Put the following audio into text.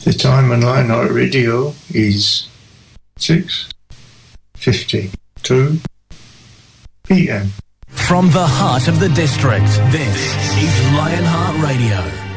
The time on Lionheart Radio is 6:52 p.m. From the heart of the district, this is Lionheart Radio.